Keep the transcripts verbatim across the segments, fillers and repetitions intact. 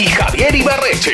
y Javier Ibarreche.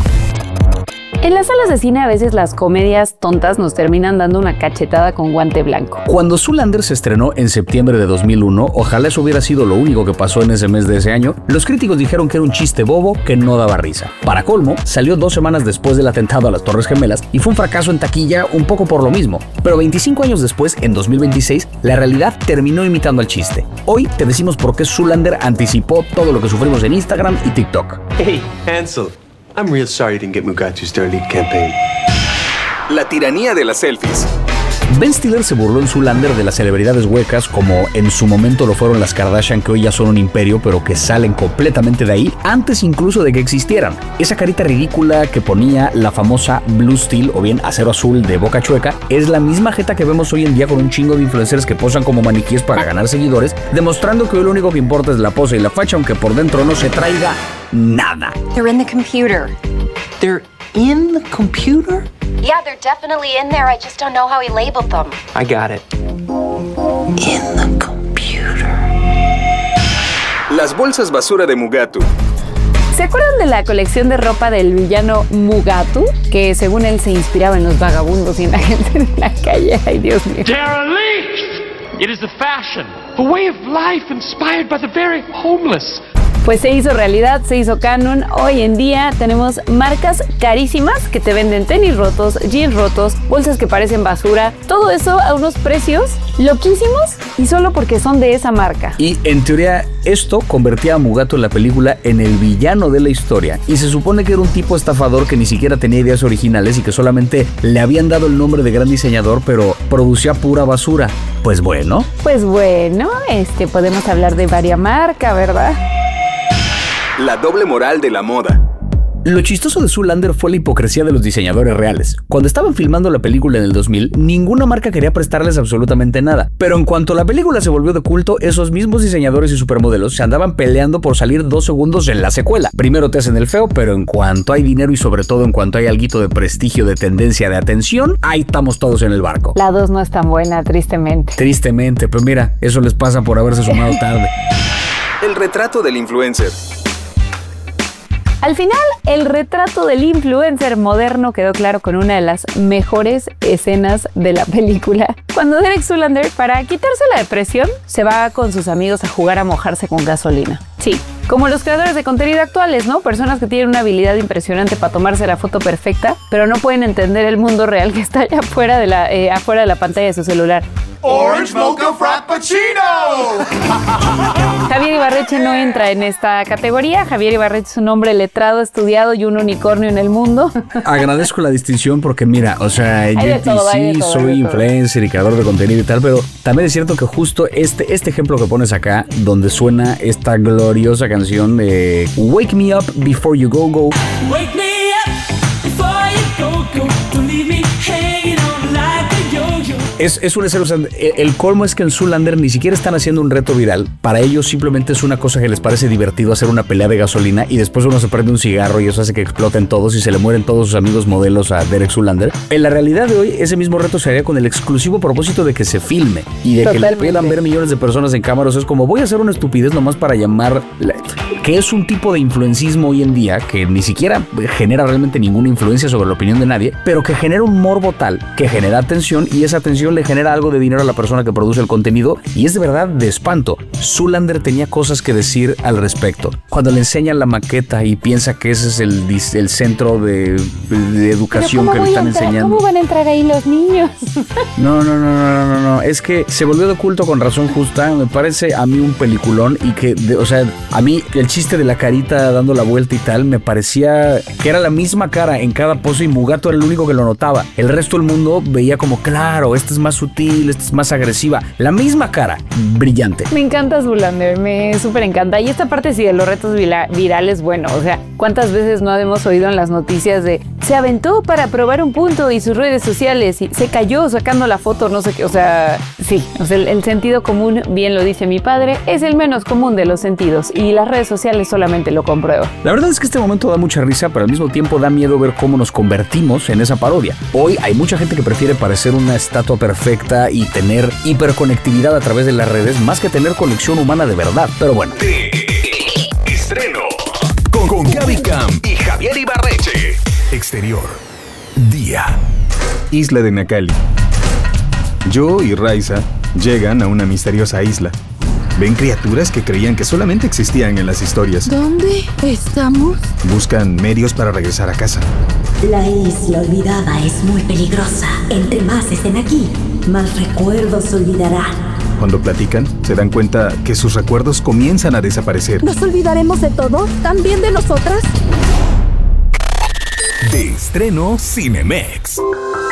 En las salas de cine a veces las comedias tontas nos terminan dando una cachetada con guante blanco. Cuando Zoolander se estrenó en septiembre de dos mil uno, ojalá eso hubiera sido lo único que pasó en ese mes de ese año, los críticos dijeron que era un chiste bobo que no daba risa. Para colmo, salió dos semanas después del atentado a las Torres Gemelas y fue un fracaso en taquilla un poco por lo mismo. Pero veinticinco años después, en dos mil veintiséis, la realidad terminó imitando al chiste. Hoy te decimos por qué Zoolander anticipó todo lo que sufrimos en Instagram y TikTok. Hey, Hansel. I'm real sorry you didn't get Mugatu to our lead campaign. La tiranía de las selfies. Ben Stiller se burló en Zoolander de las celebridades huecas como en su momento lo fueron las Kardashian, que hoy ya son un imperio pero que salen completamente de ahí antes incluso de que existieran. Esa carita ridícula que ponía la famosa Blue Steel o bien acero azul de Boca Chueca es la misma jeta que vemos hoy en día con un chingo de influencers que posan como maniquíes para ganar seguidores, demostrando que hoy lo único que importa es la pose y la facha, aunque por dentro no se traiga nada. They're in the computer. They're in the computer? Yeah, they're definitely in there. I just don't know how he labeled them. I got it. In the computer. Las bolsas basura de Mugatu. ¿Se acuerdan de la colección de ropa del villano Mugatu? Que según él se inspiraba en los vagabundos y en la gente en la calle. Ay, Dios mío. Derelict! It is the fashion, the way of life inspired by the very homeless. Pues se hizo realidad, se hizo canon. Hoy en día tenemos marcas carísimas que te venden tenis rotos, jeans rotos, bolsas que parecen basura. Todo eso a unos precios loquísimos y solo porque son de esa marca. Y en teoría esto convertía a Mugatu en la película en el villano de la historia. Y se supone que era un tipo estafador que ni siquiera tenía ideas originales y que solamente le habían dado el nombre de gran diseñador, pero producía pura basura. Pues bueno. Pues bueno, este podemos hablar de varias marcas, ¿verdad? La doble moral de la moda. Lo chistoso de Zoolander fue la hipocresía de los diseñadores reales. Cuando estaban filmando la película en el dos mil, ninguna marca quería prestarles absolutamente nada. Pero en cuanto la película se volvió de culto, esos mismos diseñadores y supermodelos se andaban peleando por salir dos segundos en la secuela. Primero te hacen el feo, pero en cuanto hay dinero y sobre todo en cuanto hay alguito de prestigio, de tendencia, de atención, ahí estamos todos en el barco. La dos no es tan buena, tristemente. Tristemente, pero mira, eso les pasa por haberse sumado tarde. El retrato del influencer. Al final, el retrato del influencer moderno quedó claro con una de las mejores escenas de la película. Cuando Derek Zoolander, para quitarse la depresión, se va con sus amigos a jugar a mojarse con gasolina. Sí, como los creadores de contenido actuales, ¿no? Personas que tienen una habilidad impresionante para tomarse la foto perfecta, pero no pueden entender el mundo real que está allá afuera de la, eh, afuera de la pantalla de su celular. Orange Mocha Frappuccino. Javier Ibarreche no entra en esta categoría. Javier Ibarreche es un hombre letrado, estudiado y un unicornio en el mundo. Agradezco la distinción porque mira, o sea, yo sí todo, soy influencer y creador de contenido y tal, pero también es cierto que justo este, este ejemplo que pones acá, donde suena esta gloriosa canción de Wake Me Up Before You Go Go. Wake me up before you go go. Don't leave me hanging on like a yo-yo. Es, es un escena, o sea, el colmo es que en Zoolander ni siquiera están haciendo un reto viral. Para ellos simplemente es una cosa que les parece divertido hacer una pelea de gasolina y después uno se prende un cigarro y eso hace que exploten todos y se le mueren todos sus amigos modelos a Derek Zoolander. En la realidad de hoy, ese mismo reto se haría con el exclusivo propósito de que se filme y de Totalmente. que le puedan ver millones de personas en cámaras. Es como, voy a hacer una estupidez nomás para llamar, que es un tipo de influencismo hoy en día que ni siquiera genera realmente ninguna influencia sobre la opinión de nadie, pero que genera un morbo tal, que genera atención y esa atención le genera algo de dinero a la persona que produce el contenido y es de verdad de espanto. Zoolander tenía cosas que decir al respecto. Cuando le enseñan la maqueta y piensa que ese es el, el centro de, de educación que le están entrar, enseñando. ¿Cómo van a entrar ahí los niños? No, no, no, no, no, no. Es que se volvió de culto con razón justa. Me parece a mí un peliculón y que, de, o sea, a mí el chiste de la carita dando la vuelta y tal, me parecía que era la misma cara en cada pose y Mugatu era el único que lo notaba. El resto del mundo veía como, claro, esta es más sutil, esta es más agresiva. La misma cara, brillante. Me encanta Zoolander, me súper encanta. Y esta parte sí de los retos virales, bueno, o sea, ¿cuántas veces no hemos oído en las noticias de se aventó para probar un punto y sus redes sociales y se cayó sacando la foto, no sé qué, o sea, sí, o sea, el, el sentido común, bien lo dice mi padre, es el menos común de los sentidos y las redes sociales solamente lo comprueban. La verdad es que este momento da mucha risa, pero al mismo tiempo da miedo ver cómo nos convertimos en esa parodia. Hoy hay mucha gente que prefiere parecer una estatua perfecta y tener hiperconectividad a través de las redes más que tener conexión humana de verdad, pero bueno. Estreno con, con Gaby Cam. Javier Ibarreche. Exterior. Día. Isla de Nakali. Joe y Raisa llegan a una misteriosa isla. Ven criaturas que creían que solamente existían en las historias. ¿Dónde estamos? Buscan medios para regresar a casa. La isla olvidada es muy peligrosa. Entre más estén aquí, más recuerdos olvidarán. Cuando platican, se dan cuenta que sus recuerdos comienzan a desaparecer. ¿Nos olvidaremos de todo? ¿También de nosotras? De estreno Cinemex.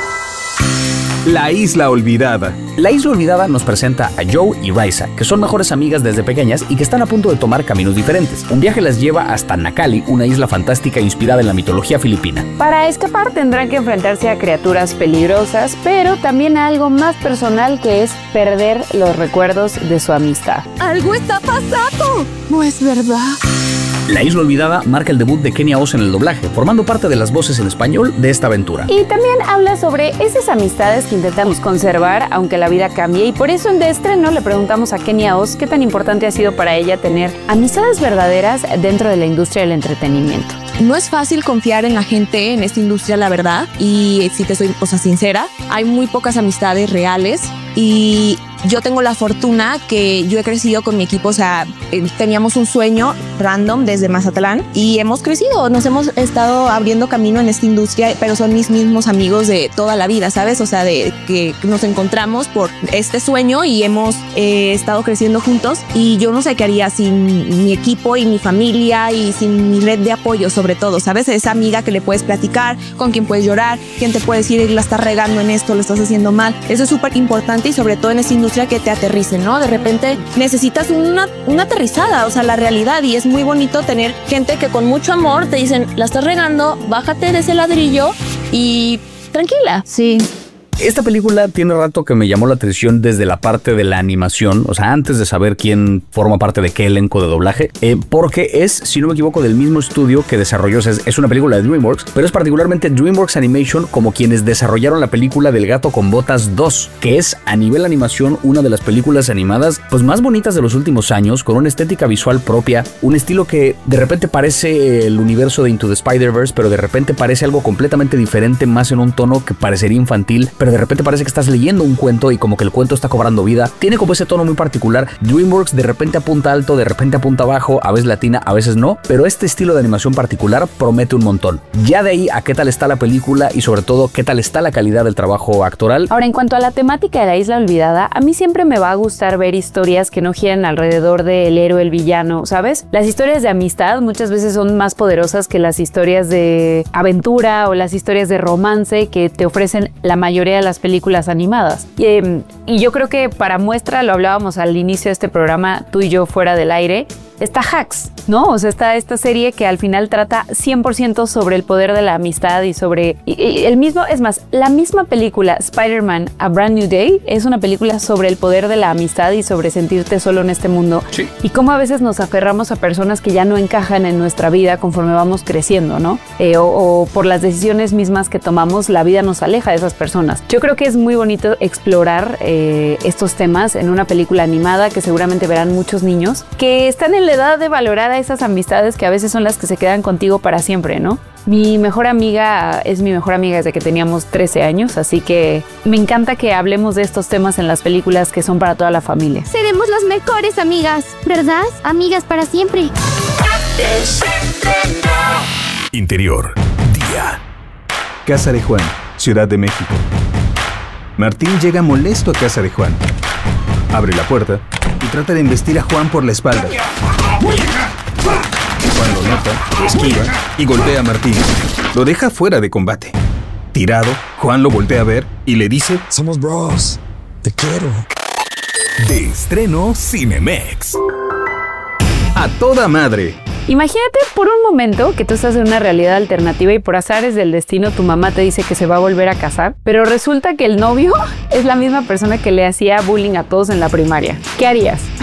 La Isla Olvidada. La Isla Olvidada nos presenta a Joe y Raisa, que son mejores amigas desde pequeñas y que están a punto de tomar caminos diferentes. Un viaje las lleva hasta Nakali, una isla fantástica inspirada en la mitología filipina. Para escapar tendrán que enfrentarse a criaturas peligrosas, pero también a algo más personal, que es perder los recuerdos de su amistad. ¡Algo está pasando! ¿No es verdad? La Isla Olvidada marca el debut de Kenia Oz en el doblaje, formando parte de las voces en español de esta aventura. Y también habla sobre esas amistades que intentamos conservar aunque la vida cambie, y por eso en De Estreno le preguntamos a Kenia Oz qué tan importante ha sido para ella tener amistades verdaderas dentro de la industria del entretenimiento. No es fácil confiar en la gente en esta industria, la verdad, y si te soy, o sea, sincera, hay muy pocas amistades reales. Y yo tengo la fortuna que yo he crecido con mi equipo, o sea, teníamos un sueño random desde Mazatlán y hemos crecido, nos hemos estado abriendo camino en esta industria, pero son mis mismos amigos de toda la vida, ¿sabes? O sea, de que nos encontramos por este sueño y hemos eh, estado creciendo juntos, y yo no sé qué haría sin mi equipo y mi familia y sin mi red de apoyo, sobre todo, ¿sabes? Esa amiga que le puedes platicar, con quien puedes llorar, quien te puede decir, la estás regando en esto, lo estás haciendo mal. Eso es súper importante, y sobre todo en esta industria que te aterricen, ¿no? De repente necesitas una, una aterrizada, o sea, la realidad, y es muy bonito tener gente que con mucho amor te dicen, la estás regando, bájate de ese ladrillo y tranquila. Sí. Esta película tiene rato que me llamó la atención desde la parte de la animación, o sea, antes de saber quién forma parte de qué elenco de doblaje, eh, porque es, si no me equivoco, del mismo estudio que desarrolló, o sea, es una película de DreamWorks, pero es particularmente DreamWorks Animation como quienes desarrollaron la película del Gato con Botas dos, que es a nivel animación una de las películas animadas pues más bonitas de los últimos años, con una estética visual propia, un estilo que de repente parece el universo de Into the Spider-Verse, pero de repente parece algo completamente diferente, más en un tono que parecería infantil, pero de repente parece que estás leyendo un cuento y como que el cuento está cobrando vida. Tiene como ese tono muy particular. DreamWorks de repente apunta alto, de repente apunta bajo, a veces latina, a veces no, pero este estilo de animación particular promete un montón. Ya de ahí a qué tal está la película y sobre todo qué tal está la calidad del trabajo actoral. Ahora, en cuanto a la temática de la Isla Olvidada, a mí siempre me va a gustar ver historias que no giran alrededor del héroe, el villano, ¿sabes? Las historias de amistad muchas veces son más poderosas que las historias de aventura o las historias de romance que te ofrecen la mayoría de las películas animadas. Y, eh, y yo creo que para muestra, lo hablábamos al inicio de este programa, tú y yo fuera del aire, está Hacks, ¿no? O sea, está esta serie que al final trata cien por ciento sobre el poder de la amistad y sobre y, y el mismo, es más, la misma película Spider-Man A Brand New Day es una película sobre el poder de la amistad y sobre sentirte solo en este mundo. Sí. Y cómo a veces nos aferramos a personas que ya no encajan en nuestra vida conforme vamos creciendo, ¿no? Eh, o, o por las decisiones mismas que tomamos, la vida nos aleja de esas personas. Yo creo que es muy bonito explorar eh, estos temas en una película animada que seguramente verán muchos niños que están en la edad de valorar a esas amistades que a veces son las que se quedan contigo para siempre, ¿no? Mi mejor amiga es mi mejor amiga desde que teníamos trece años, así que me encanta que hablemos de estos temas en las películas que son para toda la familia. Seremos las mejores amigas, ¿verdad? Amigas para siempre. Interior. Día. Casa de Juan, Ciudad de México. Martín llega molesto a casa de Juan. Abre la puerta y trata de embestir a Juan por la espalda. Juan lo nota, lo esquiva y golpea a Martín. Lo deja fuera de combate. Tirado, Juan lo voltea a ver y le dice: somos bros, te quiero. De estreno Cinemex. A toda madre. Imagínate por un momento que tú estás en una realidad alternativa y por azares del destino tu mamá te dice que se va a volver a casar, pero resulta que el novio es la misma persona que le hacía bullying a todos en la primaria. ¿Qué harías?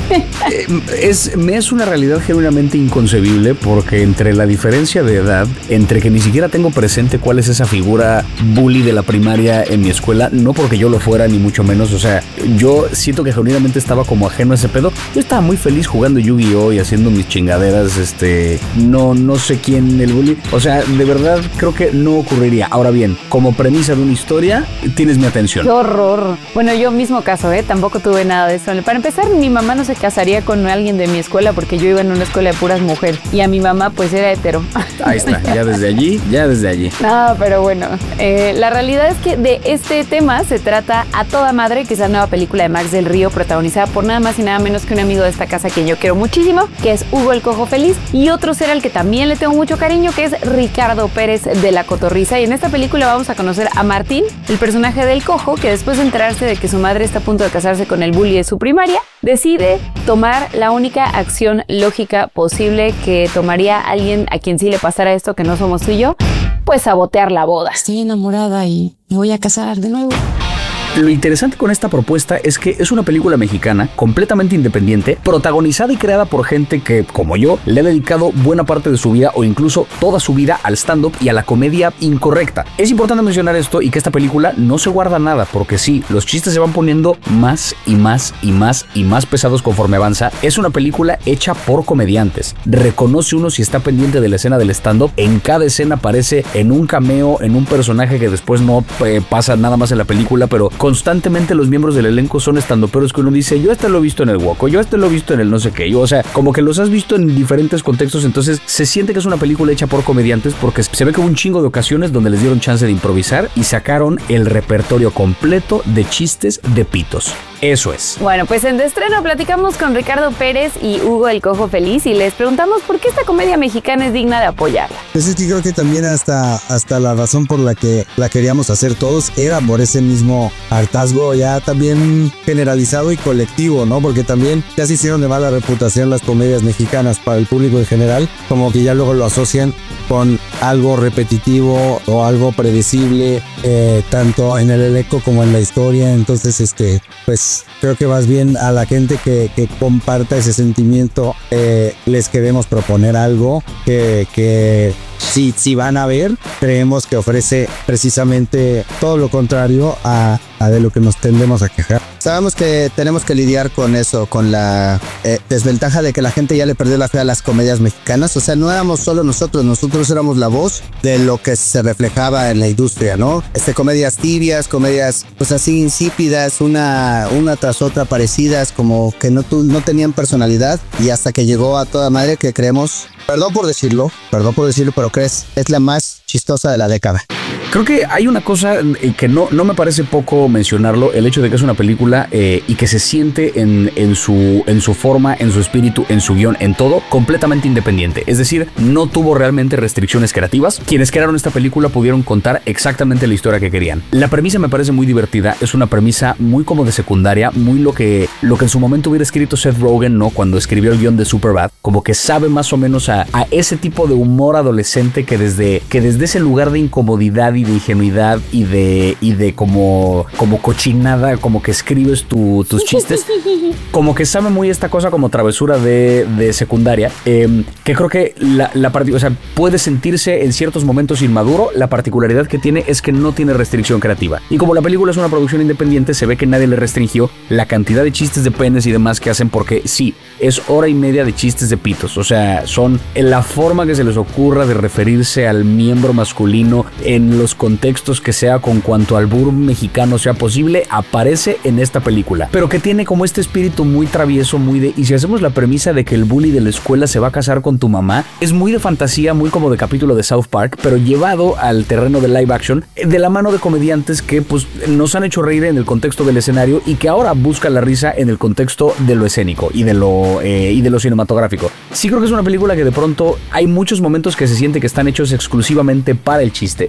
Eh, es, me es una realidad genuinamente inconcebible porque entre la diferencia de edad, entre que ni siquiera tengo presente cuál es esa figura bully de la primaria en mi escuela, no porque yo lo fuera ni mucho menos, o sea, yo siento que genuinamente estaba como ajeno a ese pedo. Yo estaba muy feliz jugando Yu-Gi-Oh y haciendo mis chingaderas, este, no, no sé quién el bully, o sea, de verdad creo que no ocurriría. Ahora bien, como premisa de una historia, tienes mi atención. ¡Qué horror! Bueno, yo mismo caso, ¿eh? Tampoco tuve nada de eso. Para empezar, mi mamá no se casaría con alguien de mi escuela porque yo iba en una escuela de puras mujeres y a mi mamá pues era hetero. Ahí está, ya desde allí, ya desde allí. No, pero bueno, eh, la realidad es que de este tema se trata A Toda Madre, que es la nueva película de Max del Río, protagonizada por nada más y nada menos que un amigo de esta casa que yo quiero muchísimo, que es Hugo el Cojo Feliz, y otro ser al que también le tengo mucho cariño, que es Ricardo Pérez de La Cotorrisa. Y en esta película vamos a conocer a Martín, el personaje del cojo, que después de enterarse de que su madre está a punto de casarse con el bully de su primaria, decide tomar la única acción lógica posible que tomaría alguien a quien sí le pasara esto, que no somos tú y yo, pues sabotear la boda. Estoy enamorada y me voy a casar de nuevo. Lo interesante con esta propuesta es que es una película mexicana completamente independiente, protagonizada y creada por gente que, como yo, le ha dedicado buena parte de su vida o incluso toda su vida al stand-up y a la comedia incorrecta. Es importante mencionar esto y que esta película no se guarda nada, porque sí, los chistes se van poniendo más y más y más y más pesados conforme avanza. Es una película hecha por comediantes. Reconoce uno si está pendiente de la escena del stand-up. En cada escena aparece en un cameo, en un personaje que después no eh, pasa nada más en la película, pero constantemente los miembros del elenco son estandoperos que uno dice, yo este lo he visto en el Woco, yo este lo he visto en el no sé qué, yo, o sea, como que los has visto en diferentes contextos, entonces se siente que es una película hecha por comediantes porque se ve que hubo un chingo de ocasiones donde les dieron chance de improvisar y sacaron el repertorio completo de chistes de pitos. Eso es. Bueno, pues en De Estreno platicamos con Ricardo Pérez y Hugo el Cojo Feliz y les preguntamos por qué esta comedia mexicana es digna de apoyarla. Pues es que creo que también hasta, hasta la razón por la que la queríamos hacer todos era por ese mismo hartazgo ya también generalizado y colectivo, ¿no? Porque también ya se hicieron de mala reputación las comedias mexicanas para el público en general, como que ya luego lo asocian con algo repetitivo o algo predecible, eh, tanto en el elenco como en la historia. Entonces, este, pues creo que más bien a la gente que, que comparta ese sentimiento eh, les queremos proponer algo que, que si, si van a ver, creemos que ofrece precisamente todo lo contrario a, a de lo que nos tendemos a quejar. Sabemos que tenemos que lidiar con eso, con la eh, desventaja de que la gente ya le perdió la fe a las comedias mexicanas. O sea, no éramos solo nosotros, nosotros éramos la voz de lo que se reflejaba en la industria, ¿no? Este, comedias tibias, comedias pues así insípidas, una, una tras otra parecidas, como que no, no tenían personalidad, y hasta que llegó A Toda Madre, que creemos, perdón por decirlo, perdón por decirlo, pero crees, es la más chistosa de la década. Creo que hay una cosa que no, no me parece poco mencionarlo, el hecho de que es una película eh, y que se siente en, en, su, en su forma, en su espíritu, en su guión, en todo, completamente independiente. Es decir, no tuvo realmente restricciones creativas. Quienes crearon esta película pudieron contar exactamente la historia que querían. La premisa me parece muy divertida, es una premisa muy como de secundaria, muy lo que, lo que en su momento hubiera escrito Seth Rogen, ¿no? Cuando escribió el guión de Superbad, como que sabe más o menos a, a ese tipo de humor adolescente que desde, que desde ese lugar de incomodidad y de ingenuidad y de, y de como, como cochinada, como que escribes tu, tus chistes, como que sabe muy esta cosa como travesura de, de secundaria, eh, que creo que la, la part- o sea, puede sentirse en ciertos momentos inmaduro. La particularidad que tiene es que no tiene restricción creativa, y como la película es una producción independiente, se ve que nadie le restringió la cantidad de chistes de penes y demás que hacen, porque sí, es hora y media de chistes de pitos, o sea, son en la forma que se les ocurra de referirse al miembro masculino en los contextos que sea, con cuanto albur mexicano sea posible, aparece en esta película, pero que tiene como este espíritu muy travieso, muy de, y si hacemos la premisa de que el bully de la escuela se va a casar con tu mamá, es muy de fantasía, muy como de capítulo de South Park, pero llevado al terreno de live action, de la mano de comediantes que pues nos han hecho reír en el contexto del escenario y que ahora buscan la risa en el contexto de lo escénico y de lo, eh, y de lo cinematográfico. Sí creo que es una película que de pronto hay muchos momentos que se siente que están hechos exclusivamente para el chiste. Hay un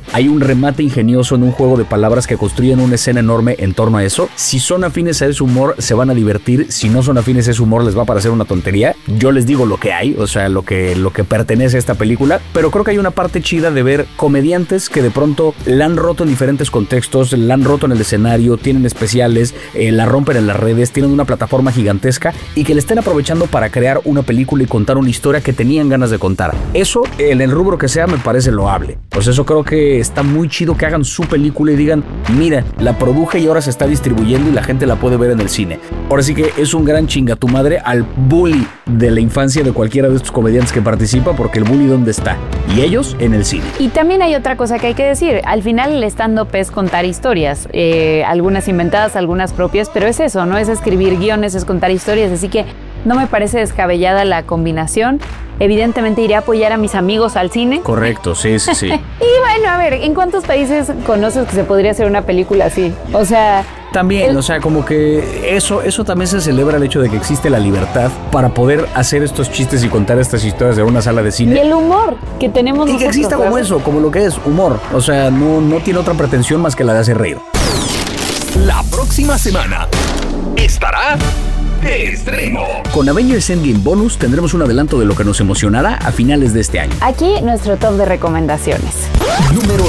remate ingenioso en un juego de palabras que construyen una escena enorme en torno a eso. Si son afines a ese humor, se van a divertir. Si no son afines a ese humor, les va a parecer una tontería. Yo les digo lo que hay, o sea, lo que, lo que pertenece a esta película, pero creo que hay una parte chida de ver comediantes que de pronto la han roto en diferentes contextos, la han roto en el escenario, tienen especiales, eh, la rompen en las redes, tienen una plataforma gigantesca y que le estén aprovechando para crear una película y contar una historia que tenían ganas de contar. Eso, en el rubro que sea, me parece loable. Pues eso creo que está muy chido, que hagan su película y digan, mira, la produje y ahora se está distribuyendo y la gente la puede ver en el cine. Ahora sí que es un gran chinga tu madre al bully de la infancia de cualquiera de estos comediantes que participa, porque el bully ¿dónde está? Y ellos en el cine. Y también hay otra cosa que hay que decir. Al final el stand-up es contar historias, eh, algunas inventadas, algunas propias, pero es eso, no es escribir guiones, es contar historias, así que no me parece descabellada la combinación. Evidentemente iré a apoyar a mis amigos al cine. Correcto, sí, sí, sí. Y bueno, a ver, ¿en cuántos países conoces que se podría hacer una película así? O sea... También, el... o sea, como que eso, eso también se celebra el hecho de que existe la libertad para poder hacer estos chistes y contar estas historias de una sala de cine. Y el humor que tenemos y nosotros. Y que exista como eso, como lo que es, humor. O sea, no, no tiene otra pretensión más que la de hacer reír. La próxima semana estará de estreno. Con Avengers Endgame Bonus tendremos un adelanto de lo que nos emocionará a finales de este año. Aquí nuestro top de recomendaciones. Número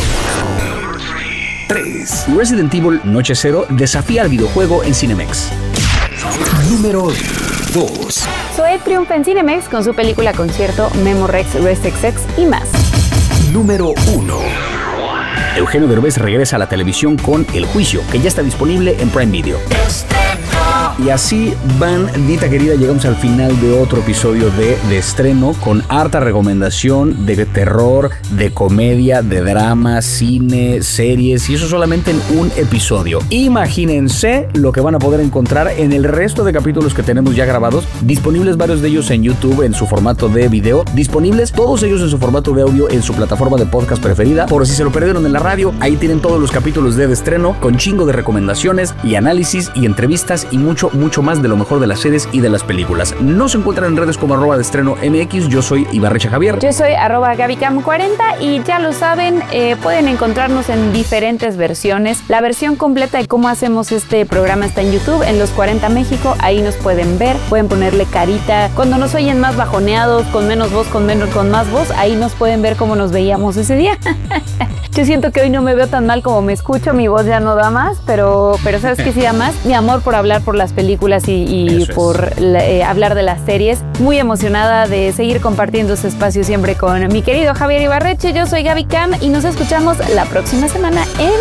tres. Resident Evil Noche Cero desafía al videojuego en Cinemex. Número dos. Zoe triunfa en Cinemex con su película concierto Memorex Resexex y más. Número uno. Eugenio Derbez regresa a la televisión con El Juicio, que ya está disponible en Prime Video. Y así van, Dita querida, llegamos al final de otro episodio de, de estreno con harta recomendación de terror, de comedia, de drama, cine, series, y eso solamente en un episodio. Imagínense lo que van a poder encontrar en el resto de capítulos que tenemos ya grabados, disponibles varios de ellos en YouTube en su formato de video, disponibles todos ellos en su formato de audio en su plataforma de podcast preferida. Por si se lo perdieron en la radio, ahí tienen todos los capítulos de, de estreno con chingo de recomendaciones y análisis y entrevistas y mucho mucho más de lo mejor de las series y de las películas. Nos encuentran en redes como arroba de estreno M X. Yo soy Ibarrecha Javier. Yo soy arroba Gabicam cuarenta y ya lo saben, eh, pueden encontrarnos en diferentes versiones. La versión completa de cómo hacemos este programa está en YouTube, en Los cuarenta México. Ahí nos pueden ver, pueden ponerle carita. Cuando nos oyen más bajoneados, con menos voz, con menos, con más voz, ahí nos pueden ver cómo nos veíamos ese día. Yo siento que hoy no me veo tan mal como me escucho, mi voz ya no da más, pero, pero ¿sabes qué sí da más? Mi amor por hablar por las películas y, y por la, eh, hablar de las series. Muy emocionada de seguir compartiendo este espacio siempre con mi querido Javier Ibarreche. Yo soy Gaby Cam y nos escuchamos la próxima semana en...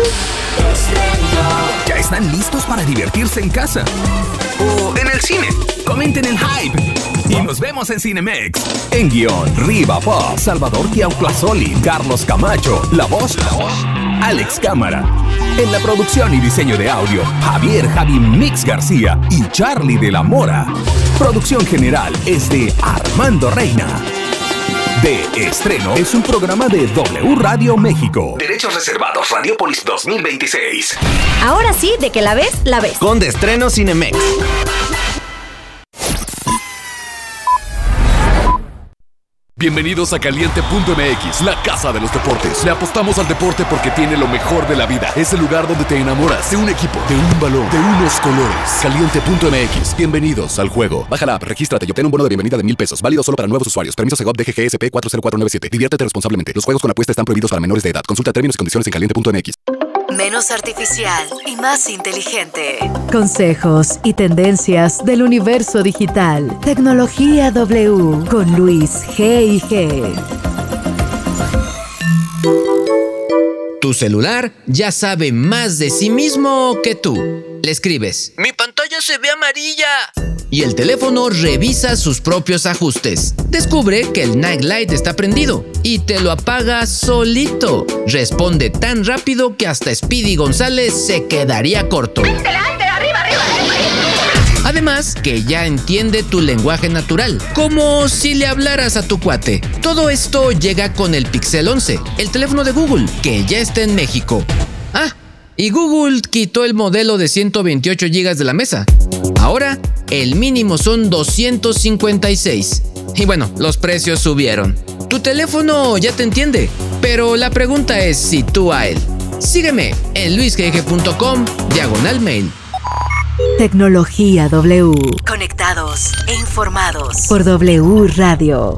¿Ya están listos para divertirse en casa? ¿O en el cine? Comenten en Hype. Y nos vemos en Cinemex. En guión, Riva Pop, Salvador Tiauclasoli, Carlos Camacho, La Voz, La Voz, Alex Cámara. En la producción y diseño de audio, Javier Javi Mix García y Charlie de la Mora. Producción general es de Armando Reina. De Estreno es un programa de W Radio México. Derechos reservados, Radiopolis dos mil veintiséis. Ahora sí, de que la ves, la ves. Con De Estreno Cinemex. Bienvenidos a Caliente punto M X, la casa de los deportes. Le apostamos al deporte porque tiene lo mejor de la vida. Es el lugar donde te enamoras de un equipo, de un balón, de unos colores. Caliente punto M X. Bienvenidos al juego. Baja la app, regístrate y obtén un bono de bienvenida de mil pesos. Válido solo para nuevos usuarios. Permiso Segov D G G S P cuatro cero cuatro nueve siete. Diviértete responsablemente. Los juegos con apuesta están prohibidos para menores de edad. Consulta términos y condiciones en caliente punto M X. Menos artificial y más inteligente. Consejos y tendencias del universo digital. Tecnología W con Luis G y G. Tu celular ya sabe más de sí mismo que tú. Le escribes: "Mi pantalla se ve amarilla", y el teléfono revisa sus propios ajustes. Descubre que el night light está prendido y te lo apaga solito. Responde tan rápido que hasta Speedy González se quedaría corto. Además, que ya entiende tu lenguaje natural, como si le hablaras a tu cuate. Todo esto llega con el Pixel once, el teléfono de Google, que ya está en México. Ah, y Google quitó el modelo de ciento veintiocho gigas de la mesa. Ahora, el mínimo son doscientos cincuenta y seis. Y bueno, los precios subieron. Tu teléfono ya te entiende, pero la pregunta es si tú a él. Sígueme en luisgg.com diagonal mail. Tecnología W. Conectados e informados. Por W Radio.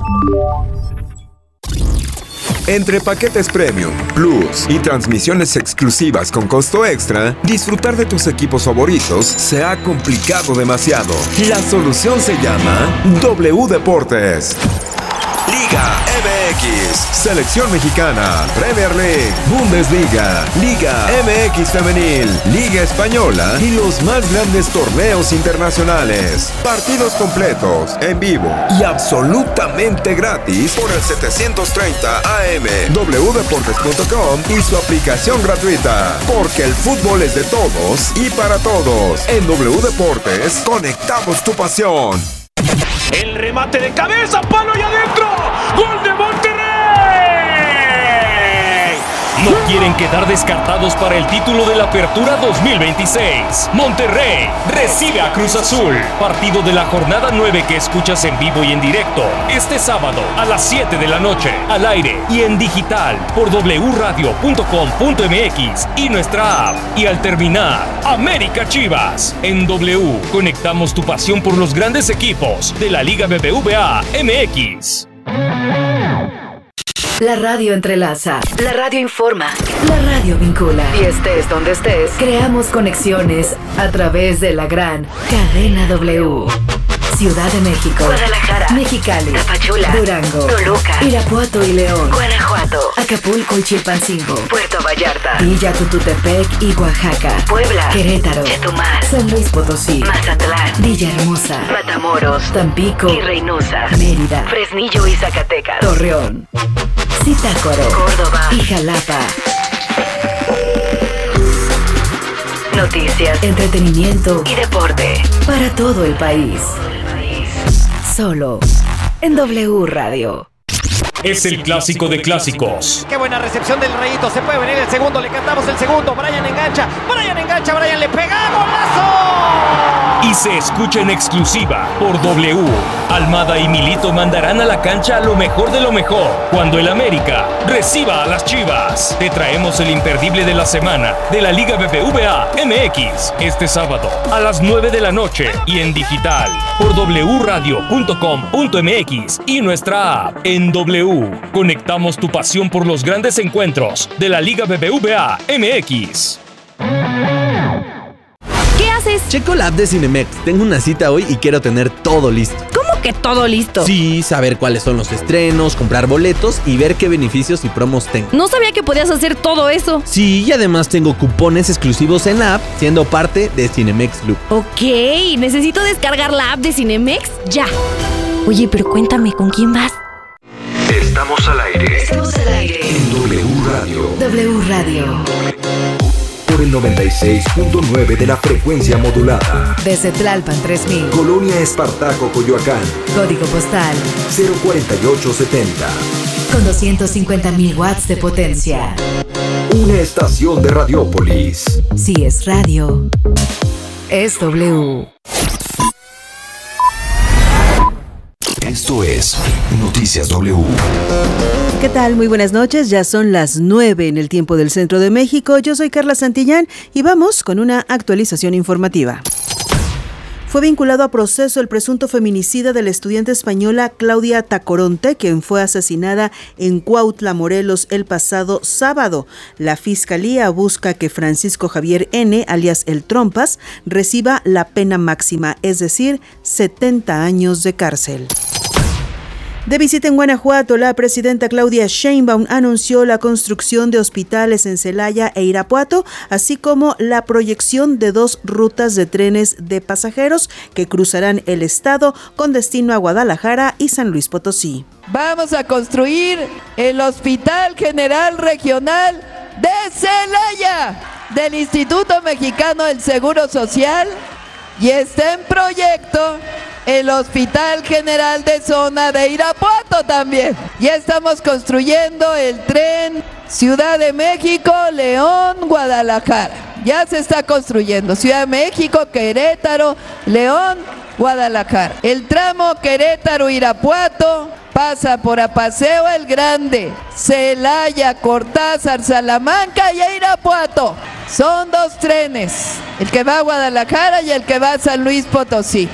Entre paquetes Premium, Plus y transmisiones exclusivas con costo extra, disfrutar de tus equipos favoritos se ha complicado demasiado. La solución se llama W Deportes. Liga M X, Selección Mexicana, Premier League, Bundesliga, Liga M X Femenil, Liga Española y los más grandes torneos internacionales. Partidos completos, en vivo y absolutamente gratis por el setecientos treinta A M, w deportes punto com y su aplicación gratuita. Porque el fútbol es de todos y para todos. En W Deportes conectamos tu pasión. El remate de cabeza, palo y adentro. ¡Gol de Monterrey! No quieren quedar descartados para el título de la Apertura dos mil veintiséis. Monterrey recibe a Cruz Azul. Partido de la jornada nueve que escuchas en vivo y en directo este sábado a las siete de la noche, al aire y en digital por w radio punto com punto m x y nuestra app. Y al terminar, América Chivas. En W conectamos tu pasión por los grandes equipos de la Liga B B V A M X. La radio entrelaza. La radio informa. La radio vincula. Y estés donde estés, creamos conexiones a través de la gran cadena W. Ciudad de México, Guadalajara, Mexicali, Tapachula, Durango, Toluca, Irapuato y León, Guanajuato, Acapulco y Chilpancingo, Puerto Vallarta, Villa Tututepec y Oaxaca, Puebla, Querétaro, Chetumal, San Luis Potosí, Mazatlán, Villahermosa, Matamoros, Tampico y Reynosa, Mérida, Fresnillo y Zacatecas, Torreón, Zitácuaro, Córdoba y Jalapa. Noticias, entretenimiento y deporte para todo el país. Solo en W Radio. Es el clásico de clásicos. Qué buena recepción del Rayito. Se puede venir el segundo. Le cantamos el segundo. Brian engancha. Brian engancha. Brian le pega. ¡Golazo! Y se escucha en exclusiva por W. Almada y Milito mandarán a la cancha lo mejor de lo mejor cuando el América reciba a las Chivas. Te traemos el imperdible de la semana de la Liga B B V A M X este sábado a las nueve de la noche y en digital por w radio punto com punto m x y nuestra app. En W conectamos tu pasión por los grandes encuentros de la Liga B B V A M X. ¿Qué haces? Checo la app de Cinemex. Tengo una cita hoy y quiero tener todo listo. ¿Cómo que todo listo? Sí, saber cuáles son los estrenos, comprar boletos y ver qué beneficios y promos tengo. No sabía que podías hacer todo eso. Sí, y además tengo cupones exclusivos en la app, siendo parte de Cinemex Club. Ok, necesito descargar la app de Cinemex ya. Oye, pero cuéntame, ¿con quién vas? Estamos al aire. Estamos al aire. En W Radio. W Radio. Por el noventa y seis punto nueve de la frecuencia modulada. Desde Tlalpan tres mil. Colonia Espartaco, Coyoacán. Código postal cero cuarenta y ocho setenta. Con doscientos cincuenta mil watts de potencia. Una estación de Radiópolis. Si es radio, es W. Esto es Noticias W. ¿Qué tal? Muy buenas noches. Ya son las nueve en el tiempo del centro de México. Yo soy Carla Santillán y vamos con una actualización informativa. Fue vinculado a proceso el presunto feminicida de la estudiante española Claudia Tacoronte, quien fue asesinada en Cuautla, Morelos, el pasado sábado. La Fiscalía busca que Francisco Javier N., alias El Trompas, reciba la pena máxima, es decir, setenta años de cárcel. De visita en Guanajuato, la presidenta Claudia Sheinbaum anunció la construcción de hospitales en Celaya e Irapuato, así como la proyección de dos rutas de trenes de pasajeros que cruzarán el estado con destino a Guadalajara y San Luis Potosí. Vamos a construir el Hospital General Regional de Celaya del Instituto Mexicano del Seguro Social y está en proyecto el Hospital General de Zona de Irapuato también. Ya estamos construyendo el tren Ciudad de México, León, Guadalajara. ya se está construyendo. Ciudad de México, Querétaro, León, Guadalajara. El tramo Querétaro-Irapuato pasa por Apaseo el Grande, Celaya, Cortázar, Salamanca y Irapuato. Son dos trenes, el que va a Guadalajara y el que va a San Luis Potosí.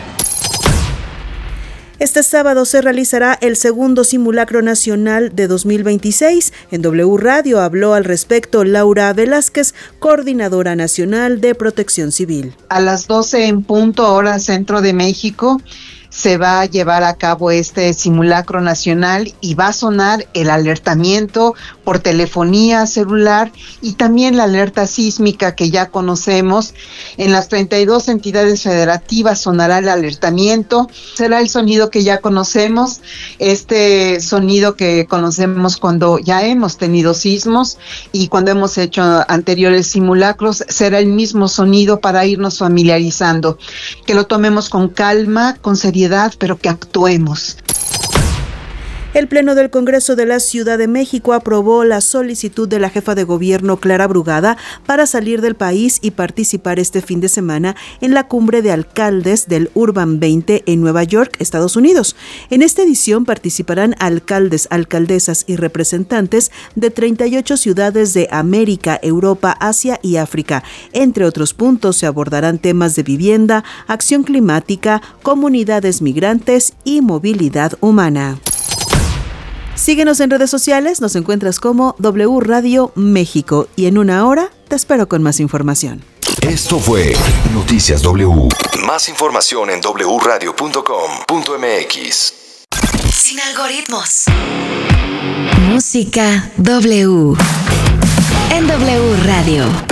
Este sábado se realizará el segundo simulacro nacional de dos mil veintiséis. En W Radio habló al respecto Laura Velázquez, coordinadora nacional de Protección Civil. A las doce en punto hora Centro de México se va a llevar a cabo este simulacro nacional y va a sonar el alertamiento por telefonía celular y también la alerta sísmica que ya conocemos. En las treinta y dos entidades federativas sonará el alertamiento. Será el sonido que ya conocemos, este sonido que conocemos cuando ya hemos tenido sismos y cuando hemos hecho anteriores simulacros, será el mismo sonido para irnos familiarizando. Que lo tomemos con calma, con seriedad, pero que actuemos. El Pleno del Congreso de la Ciudad de México aprobó la solicitud de la jefa de gobierno Clara Brugada para salir del país y participar este fin de semana en la cumbre de alcaldes del Urban veinte en Nueva York, Estados Unidos. En esta edición participarán alcaldes, alcaldesas y representantes de treinta y ocho ciudades de América, Europa, Asia y África. Entre otros puntos se abordarán temas de vivienda, acción climática, comunidades migrantes y movilidad humana. Síguenos en redes sociales, nos encuentras como W Radio México y en una hora te espero con más información. Esto fue Noticias W. Más información en doble u radio punto com punto m x. Sin algoritmos. Música W. En W Radio.